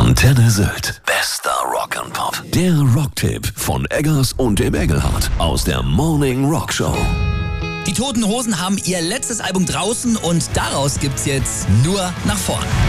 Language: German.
Antenne Sylt. Bester Rock'n'Pop. Der Rocktipp von Eggers und dem Engelhardt aus der Morning Rock Show. Die Toten Hosen haben ihr letztes Album draußen und daraus gibt's jetzt nur nach vorn.